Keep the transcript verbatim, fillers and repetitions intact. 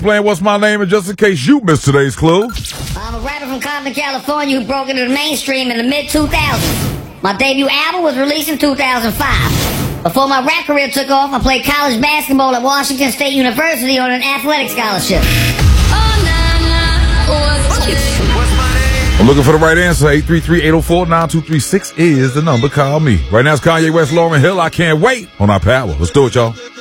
playing What's My Name, and just in case you missed today's clue. I'm a rapper from Compton, California who broke into the mainstream in the mid two thousands. My debut album was released in two thousand five. Before my rap career took off, I played college basketball at Washington State University on an athletic scholarship. I'm looking for the right answer. eight three three, eight oh four, nine two three six is the number. Call me. Right now it's Kanye West, Lauryn Hill. I can't wait on our power. Let's do it, y'all.